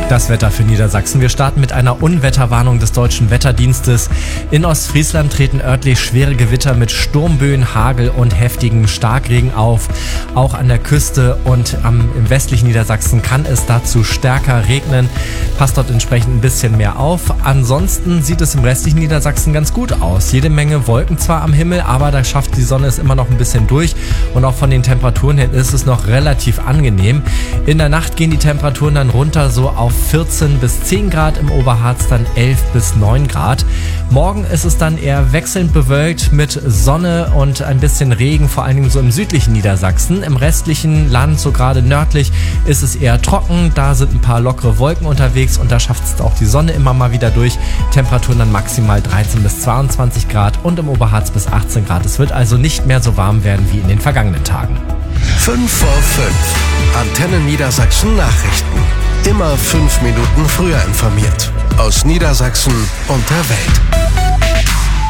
Das Wetter für Niedersachsen. Wir starten mit einer Unwetterwarnung des Deutschen Wetterdienstes. In Ostfriesland treten örtlich schwere Gewitter mit Sturmböen, Hagel und heftigen Starkregen auf. Auch an der Küste und im westlichen Niedersachsen kann es dazu stärker regnen. Passt dort entsprechend ein bisschen mehr auf. Ansonsten sieht es im restlichen Niedersachsen ganz gut aus. Jede Menge Wolken zwar am Himmel, aber da schafft die Sonne es immer noch ein bisschen durch. Und auch von den Temperaturen her ist es noch relativ angenehm. In der Nacht gehen die Temperaturen dann runter so auf 14 bis 10 Grad, im Oberharz dann 11 bis 9 Grad. Morgen ist es dann eher wechselnd bewölkt mit Sonne und ein bisschen Regen, vor allen Dingen so im südlichen Niedersachsen. Im restlichen Land, so gerade nördlich, ist es eher trocken. Da sind ein paar lockere Wolken unterwegs und da schafft es auch die Sonne immer mal wieder durch. Temperaturen dann maximal 13 bis 22 Grad und im Oberharz bis 18 Grad. Es wird also nicht mehr so warm werden wie in den vergangenen Tagen. 5 vor 5. Antenne Niedersachsen Nachrichten. Immer 5 Minuten früher informiert. Aus Niedersachsen und der Welt.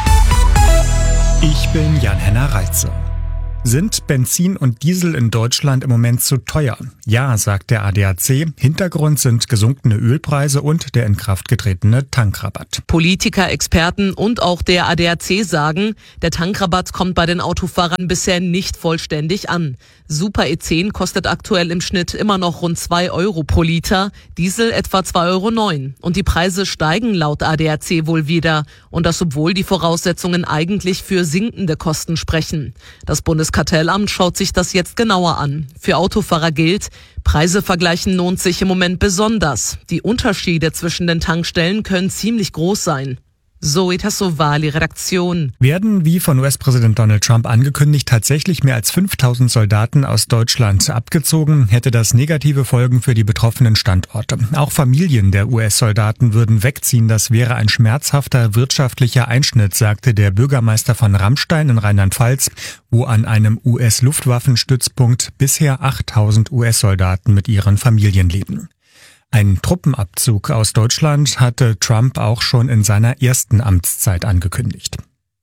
Ich bin Jan-Henner Reitze. Sind Benzin und Diesel in Deutschland im Moment zu teuer? Ja, sagt der ADAC. Hintergrund sind gesunkene Ölpreise und der in Kraft getretene Tankrabatt. Politiker, Experten und auch der ADAC sagen, der Tankrabatt kommt bei den Autofahrern bisher nicht vollständig an. Super E10 kostet aktuell im Schnitt immer noch rund 2 Euro pro Liter, Diesel etwa 2,09 Euro. Und die Preise steigen laut ADAC wohl wieder. Und das, obwohl die Voraussetzungen eigentlich für sinkende Kosten sprechen. Das Bundeskartellamt schaut sich das jetzt genauer an. Für Autofahrer gilt, Preise vergleichen lohnt sich im Moment besonders. Die Unterschiede zwischen den Tankstellen können ziemlich groß sein. Zoe Tassovali, Redaktion. Werden, wie von US-Präsident Donald Trump angekündigt, tatsächlich mehr als 5000 Soldaten aus Deutschland abgezogen, hätte das negative Folgen für die betroffenen Standorte. Auch Familien der US-Soldaten würden wegziehen. Das wäre ein schmerzhafter wirtschaftlicher Einschnitt, sagte der Bürgermeister von Ramstein in Rheinland-Pfalz, wo an einem US-Luftwaffenstützpunkt bisher 8000 US-Soldaten mit ihren Familien leben. Ein Truppenabzug aus Deutschland hatte Trump auch schon in seiner ersten Amtszeit angekündigt.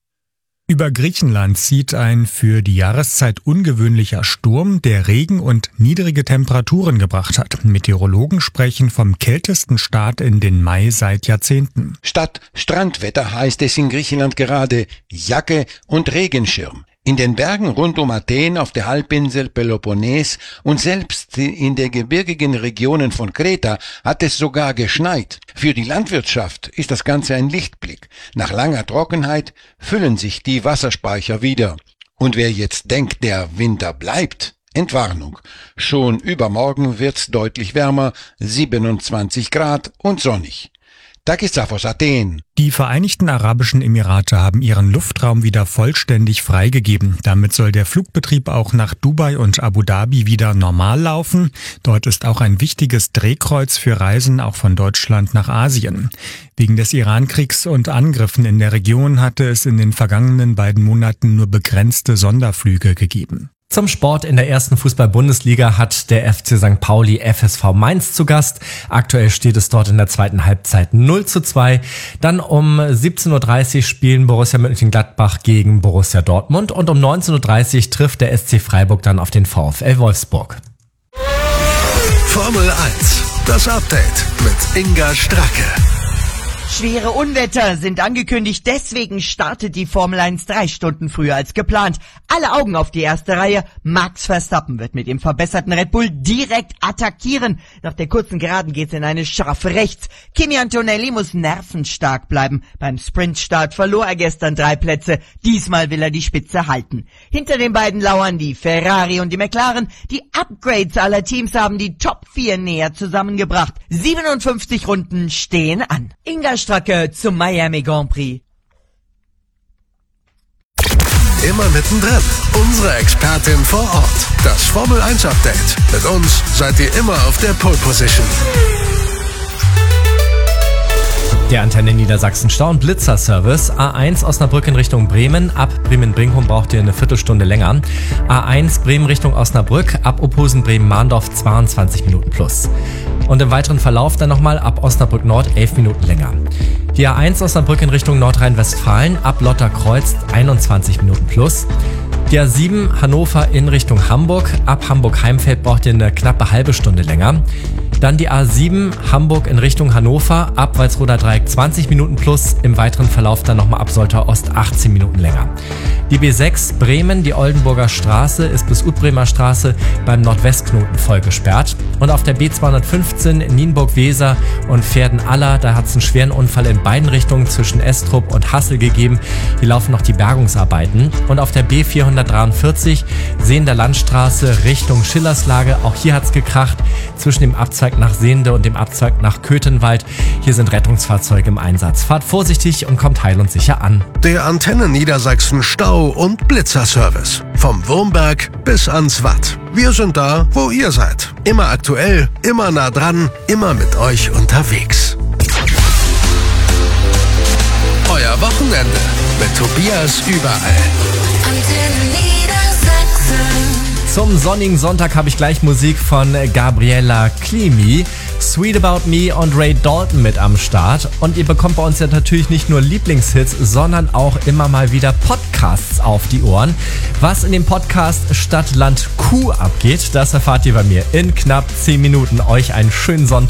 Über Griechenland zieht ein für die Jahreszeit ungewöhnlicher Sturm, der Regen und niedrige Temperaturen gebracht hat. Meteorologen sprechen vom kältesten Start in den Mai seit Jahrzehnten. Statt Strandwetter heißt es in Griechenland gerade Jacke und Regenschirm. In den Bergen rund um Athen, auf der Halbinsel Peloponnes und selbst in den gebirgigen Regionen von Kreta hat es sogar geschneit. Für die Landwirtschaft ist das Ganze ein Lichtblick. Nach langer Trockenheit füllen sich die Wasserspeicher wieder. Und wer jetzt denkt, der Winter bleibt, Entwarnung. Schon übermorgen wird's deutlich wärmer, 27 Grad und sonnig. Takisaf aus Athen. Die Vereinigten Arabischen Emirate haben ihren Luftraum wieder vollständig freigegeben. Damit soll der Flugbetrieb auch nach Dubai und Abu Dhabi wieder normal laufen. Dort ist auch ein wichtiges Drehkreuz für Reisen auch von Deutschland nach Asien. Wegen des Irankriegs und Angriffen in der Region hatte es in den vergangenen beiden Monaten nur begrenzte Sonderflüge gegeben. Zum Sport in der ersten Fußball-Bundesliga hat der FC St. Pauli FSV Mainz zu Gast. Aktuell steht es dort in der zweiten Halbzeit 0:2. Dann um 17:30 Uhr spielen Borussia Mönchengladbach gegen Borussia Dortmund und um 19:30 Uhr trifft der SC Freiburg dann auf den VfL Wolfsburg. Formel 1, das Update mit Inga Stracke. Schwere Unwetter sind angekündigt, deswegen startet die Formel 1 3 Stunden früher als geplant. Alle Augen auf die erste Reihe. Max Verstappen wird mit dem verbesserten Red Bull direkt attackieren. Nach der kurzen Geraden geht's in eine scharfe Rechts. Kimi Antonelli muss nervenstark bleiben. Beim Sprintstart verlor er gestern 3 Plätze. Diesmal will er die Spitze halten. Hinter den beiden lauern die Ferrari und die McLaren. Die Upgrades aller Teams haben die Top 4 näher zusammengebracht. 57 Runden stehen an. Inga Stracke zum Miami Grand Prix. Immer mittendrin. Unsere Expertin vor Ort. Das Formel 1 Update. Mit uns seid ihr immer auf der Pole Position. Der Antenne Niedersachsen Stau- und Blitzer-Service. A1 Osnabrück in Richtung Bremen. Ab Bremen-Brinkum braucht ihr eine Viertelstunde länger. A1 Bremen Richtung Osnabrück. Ab Ophusen Bremen-Mahndorf 22 Minuten plus. Und im weiteren Verlauf dann nochmal ab Osnabrück Nord 11 Minuten länger. Die A1 Osnabrück in Richtung Nordrhein-Westfalen. Ab Lotterkreuz 21 Minuten plus. Die A7 Hannover in Richtung Hamburg. Ab Hamburg-Heimfeld braucht ihr eine knappe halbe Stunde länger. Dann die A7 Hamburg in Richtung Hannover, ab Walsroder Dreieck 20 Minuten plus, im weiteren Verlauf dann nochmal ab Soltau Ost 18 Minuten länger. Die B6 Bremen, die Oldenburger Straße ist bis Utbremer Straße beim Nordwestknoten voll gesperrt. Und auf der B215 Nienburg-Weser und Pferden-Aller, da hat es einen schweren Unfall in beiden Richtungen zwischen Estrup und Hassel gegeben. Hier laufen noch die Bergungsarbeiten. Und auf der B443 Sehender Landstraße Richtung Schillerslage, auch hier hat es gekracht zwischen dem Abzweig nach Sehnde und dem Abzweig nach Köthenwald. Hier sind Rettungsfahrzeuge im Einsatz. Fahrt vorsichtig und kommt heil und sicher an. Der Antenne Niedersachsen Stau- und Blitzerservice. Vom Wurmberg bis ans Watt. Wir sind da, wo ihr seid. Immer aktuell, immer nah dran, immer mit euch unterwegs. Euer Wochenende mit Tobias überall. Antenne Niedersachsen. Zum sonnigen Sonntag habe ich gleich Musik von Gabriella Climi, Sweet About Me und Ray Dalton mit am Start. Und ihr bekommt bei uns ja natürlich nicht nur Lieblingshits, sondern auch immer mal wieder Podcasts auf die Ohren. Was in dem Podcast Stadt, Land, Kuh abgeht, das erfahrt ihr bei mir in knapp 10 Minuten. Euch einen schönen Sonntag.